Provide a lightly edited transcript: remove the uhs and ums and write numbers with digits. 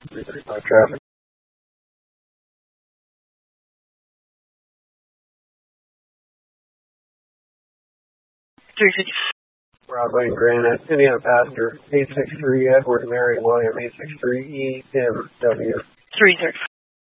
335 traffic. 350. Broadway and Granite, Indiana passenger 863 Edward Mary William 863 EMW. 30.